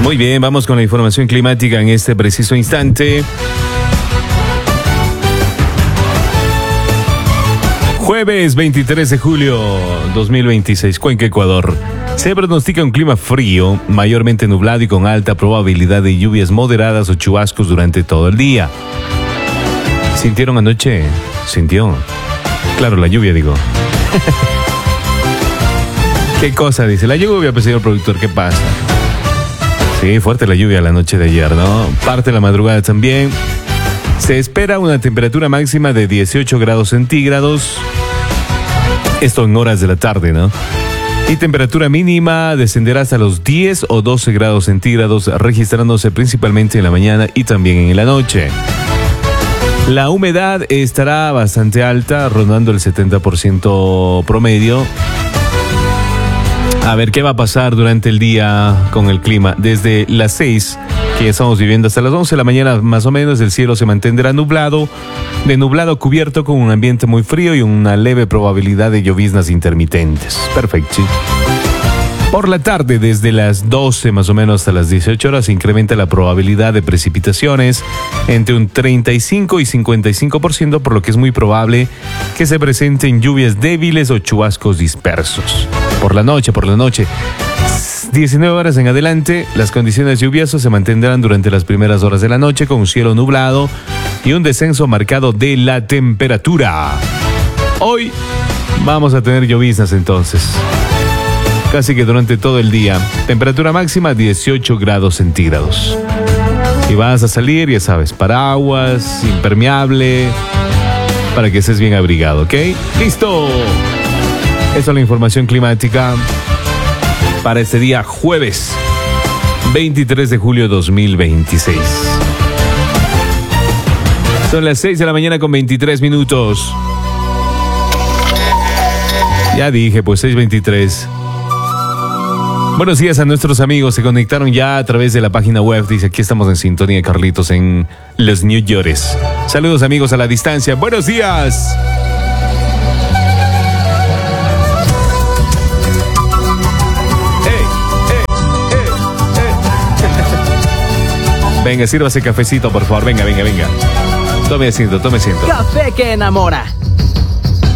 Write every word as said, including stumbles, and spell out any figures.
Muy bien, vamos con la información climática en este preciso instante. Jueves veintitrés de julio dos mil veintiséis, Cuenca, Ecuador. Se pronostica un clima frío, mayormente nublado y con alta probabilidad de lluvias moderadas o chubascos durante todo el día. ¿Sintieron anoche? ¿Sintió? Claro, la lluvia, digo. ¿Qué cosa dice? La lluvia, pues, señor productor, ¿qué pasa? Sí, fuerte la lluvia la noche de ayer, ¿no? Parte de la madrugada también. Se espera una temperatura máxima de dieciocho grados centígrados. Esto en horas de la tarde, ¿no? Y temperatura mínima descenderá hasta los diez o doce grados centígrados, registrándose principalmente en la mañana y también en la noche. La humedad estará bastante alta, rondando el setenta por ciento promedio. A ver qué va a pasar durante el día con el clima. Desde las seis que estamos viviendo hasta las once de la mañana, más o menos, el cielo se mantendrá nublado, de nublado cubierto con un ambiente muy frío y una leve probabilidad de lloviznas intermitentes. Perfecto. Por la tarde, desde las doce más o menos hasta las dieciocho horas, se incrementa la probabilidad de precipitaciones entre un treinta y cinco y cincuenta y cinco por ciento, por lo que es muy probable que se presenten lluvias débiles o chubascos dispersos. Por la noche, por la noche, diecinueve horas en adelante, las condiciones lluviosas se mantendrán durante las primeras horas de la noche con un cielo nublado y un descenso marcado de la temperatura. Hoy vamos a tener lloviznas entonces, casi que durante todo el día. Temperatura máxima dieciocho grados centígrados. Y vas a salir, ya sabes, paraguas, impermeable, para que estés bien abrigado, ¿ok? ¡Listo! Esa es la información climática para este día jueves veintitrés de julio dos mil veintiséis. Son las seis de la mañana con veintitrés minutos. Ya dije, pues seis veintitrés. Buenos días a nuestros amigos, se conectaron ya a través de la página web. Dice, aquí estamos en sintonía, Carlitos, en Los New Yorkers. Saludos, amigos, a la distancia. Buenos días. Venga, sírvase cafecito, por favor. Venga, venga, venga. Tome asiento, tome asiento. Café que enamora.